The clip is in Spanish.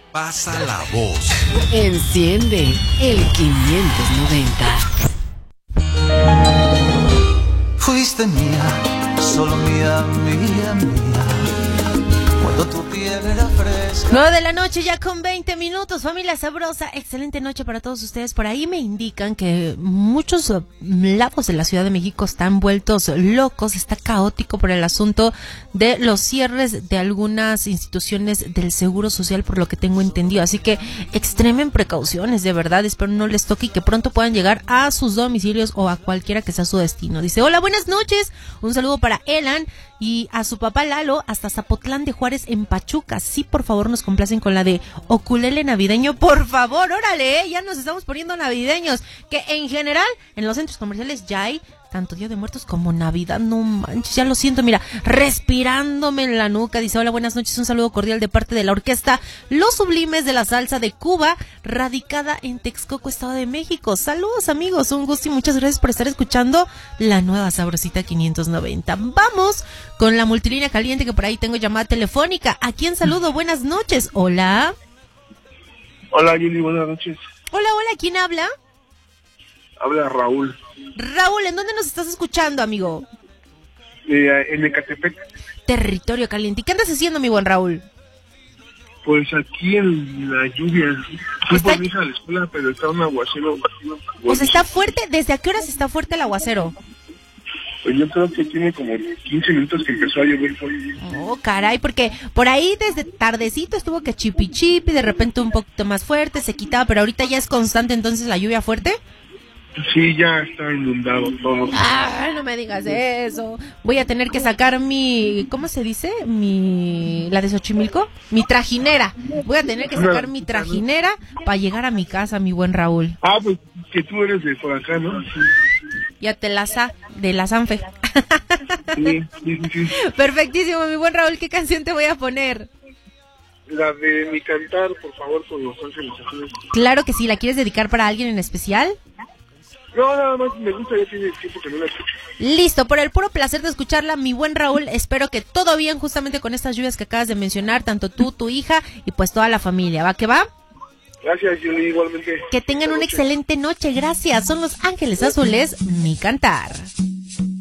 Pasa la voz. Enciende el 590. Fuiste mía, solo mía, mía, mía. Cuando tu piel era fresca. 9 de la noche ya con 20 minutos, familia sabrosa, excelente noche para todos ustedes. Por ahí me indican que muchos lados de la Ciudad de México están vueltos locos, está caótico por el asunto de los cierres de algunas instituciones del Seguro Social, por lo que tengo entendido. Así que extremen precauciones, de verdad, espero no les toque y que pronto puedan llegar a sus domicilios o a cualquiera que sea su destino. Dice, hola, buenas noches, un saludo para Elan y a su papá Lalo hasta Zapotlán de Juárez en Pachuca. Sí, por favor, nos complacen con la de ukulele navideño, por favor, órale, ya nos estamos poniendo navideños, que en general en los centros comerciales ya hay tanto Día de Muertos como Navidad, no manches, ya lo siento, mira, respirándome en la nuca. Dice, hola, buenas noches, un saludo cordial de parte de la orquesta Los Sublimes de la Salsa de Cuba, radicada en Texcoco, Estado de México. Saludos, amigos, un gusto y muchas gracias por estar escuchando la nueva Sabrosita 590. Vamos con la multilínea caliente, que por ahí tengo llamada telefónica. ¿A quién saludo? Buenas noches, hola. Hola, Yuli, buenas noches. Hola, hola, ¿quién habla? Habla Raúl. Raúl, ¿en dónde nos estás escuchando, amigo? En Ecatepec. Territorio caliente. ¿Y qué andas haciendo, mi buen Raúl? Pues aquí en la lluvia. Fui Está... por mi hija a la escuela, pero está un aguacero. O sea, ¿está fuerte? ¿Desde a qué horas está fuerte el aguacero? Pues yo creo que tiene como 15 minutos que empezó a llover. Oh, caray, porque por ahí desde tardecito estuvo que chipi chipi, de repente un poquito más fuerte, se quitaba, pero ahorita ya es constante entonces la lluvia fuerte. Sí, ya está inundado todo. Ah, no me digas eso. Voy a tener que sacar mi, ¿cómo se dice? La de Xochimilco, mi trajinera. Voy a tener que sacar mi trajinera para llegar a mi casa, mi buen Raúl. Ah, pues que tú eres de por acá, ¿no? Sí. Ya te de la Sanfe. Sí. Perfectísimo, mi buen Raúl, ¿qué canción te voy a poner? La de Mi Cantar, por favor, por Los Ángeles Azules. Claro que sí, ¿la quieres dedicar para alguien en especial? No, nada más me gusta, ya tiene tiempo que no la escucho. Listo, por el puro placer de escucharla, mi buen Raúl, espero que todo bien justamente con estas lluvias que acabas de mencionar, tanto tú, tu hija y pues toda la familia, ¿va que va? Gracias, Yuli, igualmente. Que tengan una excelente noche, gracias. Son Los Ángeles Azules, Mi Cantar.